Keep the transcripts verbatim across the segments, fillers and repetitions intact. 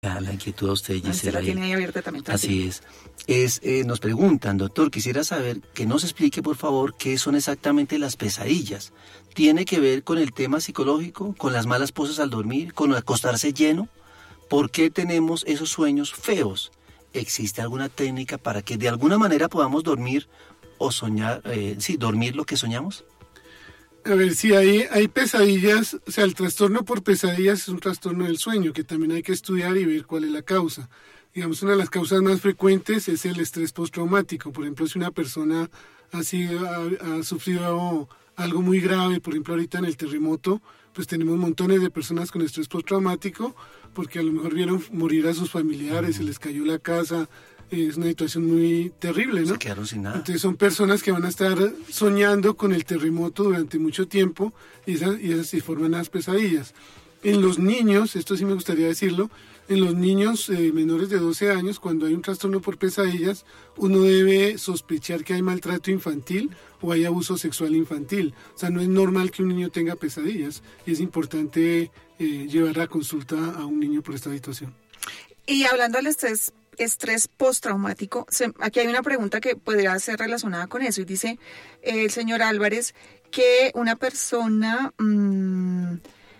La inquietud a usted, Gisela. Usted la tiene ahí abierta también. Así es. es eh, nos preguntan, doctor, quisiera saber que nos explique, por favor, qué son exactamente las pesadillas. ¿Tiene que ver con el tema psicológico, con las malas poses al dormir, con acostarse lleno? ¿Por qué tenemos esos sueños feos? ¿Existe alguna técnica para que de alguna manera podamos dormir o soñar, eh, sí, dormir lo que soñamos? A ver, si hay, hay pesadillas, o sea, el trastorno por pesadillas es un trastorno del sueño, que también hay que estudiar y ver cuál es la causa. Digamos, una de las causas más frecuentes es el estrés postraumático. Por ejemplo, si una persona ha, sido, ha, ha sufrido algo muy grave, por ejemplo, ahorita en el terremoto, pues tenemos montones de personas con estrés postraumático, porque a lo mejor vieron morir a sus familiares, se les cayó la casa. Es una situación muy terrible, ¿no? Se quedaron sin nada. Entonces son personas que van a estar soñando con el terremoto durante mucho tiempo y esas, y esas se forman las pesadillas. En los niños, esto sí me gustaría decirlo, en los niños eh, menores de doce años, cuando hay un trastorno por pesadillas, uno debe sospechar que hay maltrato infantil o hay abuso sexual infantil. O sea, no es normal que un niño tenga pesadillas y es importante eh, llevar a consulta a un niño por esta situación. Y hablando del estrés estrés postraumático, se, aquí hay una pregunta que podría ser relacionada con eso y dice eh, el señor Álvarez que una persona mmm,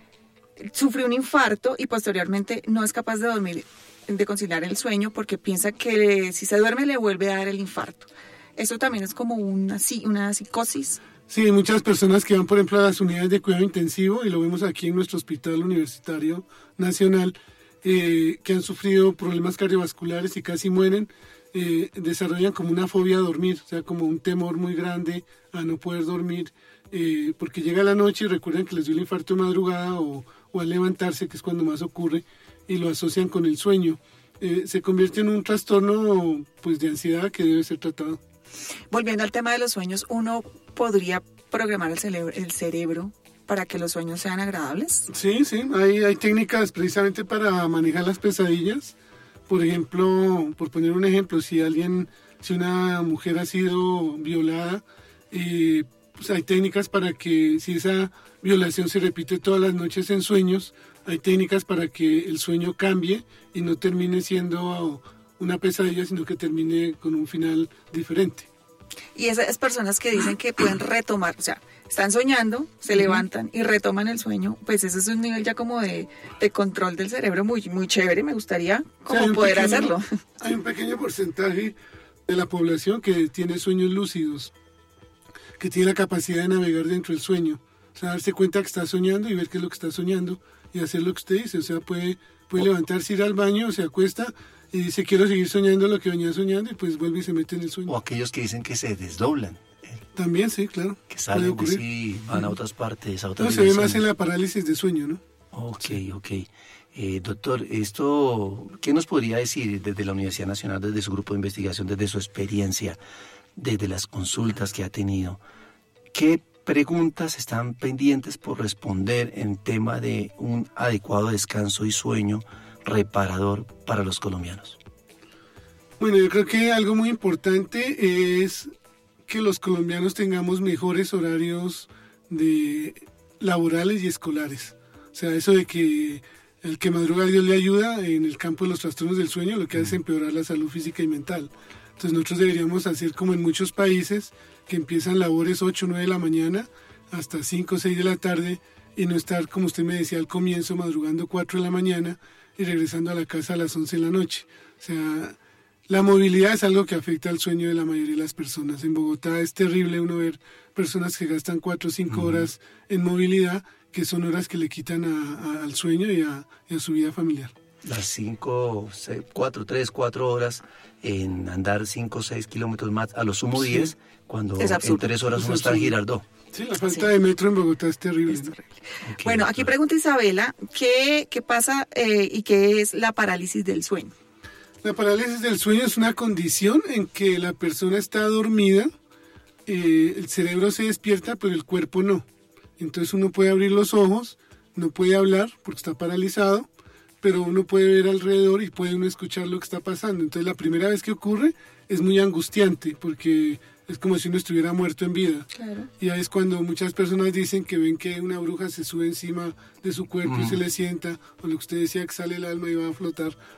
sufrió un infarto y posteriormente no es capaz de dormir, de conciliar el sueño porque piensa que si se duerme le vuelve a dar el infarto. Eso también es como una, una psicosis. Sí, hay muchas personas que van, por ejemplo, a las unidades de cuidado intensivo y lo vemos aquí en nuestro Hospital Universitario Nacional. Eh, que han sufrido problemas cardiovasculares y casi mueren, eh, desarrollan como una fobia a dormir, o sea, como un temor muy grande a no poder dormir, eh, porque llega la noche y recuerdan que les dio el infarto de madrugada o, o al levantarse, que es cuando más ocurre, y lo asocian con el sueño. Eh, se convierte en un trastorno pues, de ansiedad que debe ser tratado. Volviendo al tema de los sueños, ¿uno podría programar el cerebro, el cerebro para que los sueños sean agradables? Sí, sí, hay, hay técnicas precisamente para manejar las pesadillas. Por ejemplo, por poner un ejemplo, si alguien, si una mujer ha sido violada, eh, pues hay técnicas para que si esa violación se repite todas las noches en sueños, hay técnicas para que el sueño cambie y no termine siendo una pesadilla, sino que termine con un final diferente. Y esas personas que dicen que pueden retomar, o sea, están soñando, se uh-huh. levantan y retoman el sueño, pues ese es un nivel ya como de, de control del cerebro muy, muy chévere, me gustaría como o sea, poder pequeño, hacerlo. Hay un pequeño porcentaje de la población que tiene sueños lúcidos, que tiene la capacidad de navegar dentro del sueño, o sea, darse cuenta que está soñando y ver qué es lo que está soñando y hacer lo que usted dice, o sea, puede, puede levantarse, ir al baño, se acuesta y dice quiero seguir soñando lo que venía soñando y pues vuelve y se mete en el sueño. O aquellos que dicen que se desdoblan. También, sí, claro. Que salen de sí, van a otras partes, a otras No, se ve más en la parálisis de sueño, ¿no? Ok, ok. Eh, doctor, esto, ¿qué nos podría decir desde la Universidad Nacional, desde su grupo de investigación, desde su experiencia, desde las consultas que ha tenido? ¿Qué preguntas están pendientes por responder en tema de un adecuado descanso y sueño reparador para los colombianos? Bueno, yo creo que algo muy importante es que los colombianos tengamos mejores horarios de laborales y escolares. O sea, eso de que el que madruga Dios le ayuda en el campo de los trastornos del sueño lo que hace es empeorar la salud física y mental. Entonces nosotros deberíamos hacer como en muchos países que empiezan labores ocho o nueve de la mañana hasta cinco o seis de la tarde y no estar, como usted me decía al comienzo, madrugando cuatro de la mañana y regresando a la casa a las once de la noche. O sea, la movilidad es algo que afecta al sueño de la mayoría de las personas. En Bogotá es terrible uno ver personas que gastan cuatro o cinco uh-huh. horas en movilidad, que son horas que le quitan a, a, al sueño y a, y a su vida familiar. Las cinco, seis, cuatro, tres, cuatro horas en andar cinco o seis kilómetros más, a lo sumo diez, sí. cuando en tres horas es uno está en Girardot. Sí, la falta sí. de metro en Bogotá es terrible. Es terrible. Okay, bueno, aquí pregunta Isabela, ¿qué, qué pasa eh, y qué es la parálisis del sueño? La parálisis del sueño es una condición en que la persona está dormida, eh, el cerebro se despierta, pero el cuerpo no. Entonces uno puede abrir los ojos, no puede hablar porque está paralizado, pero uno puede ver alrededor y puede uno escuchar lo que está pasando. Entonces la primera vez que ocurre es muy angustiante porque es como si uno estuviera muerto en vida. Claro. Y ahí es cuando muchas personas dicen que ven que una bruja se sube encima de su cuerpo mm. y se le sienta, o lo que usted decía que sale el alma y va a flotar